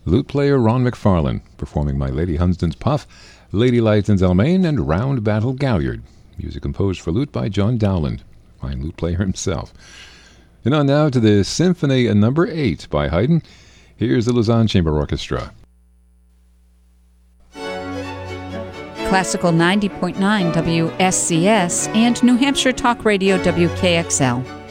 Lute player Ron McFarlane, performing My Lady Hunsdon's Puff, Lady Lytton's Almain, and Round Battle Galliard. Music composed for lute by John Dowland, fine lute player himself. And on now to the Symphony No. 8 by Haydn. Here's the Lausanne Chamber Orchestra. Classical 90.9 WSCS and New Hampshire Talk Radio WKXL.